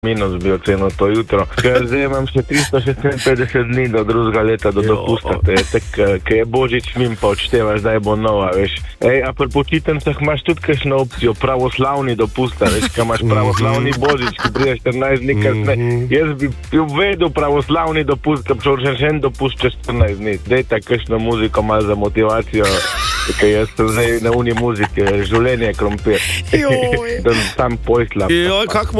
minus bi ocenil to jutro. Ker zdaj imam še 356 dni do drugega leta do dopusta. Ker je Božič mim, pa odštevaš, zdaj bo nova, veš. A pri počitnicah imaš tudi kakšno opcijo, pravoslavni dopusta, veš, ker imaš pravoslavni Božič, ki pride 14 dni kasneje. Jaz bi uvedel pravoslavni dopust, ker bi še en dopust čez 14 dni. Dejte kakšno muziko malo za motivacijo, ker jaz sem zdaj na uni muzike, življenje krompir. Joj. Da tam pojsla. Joj, kak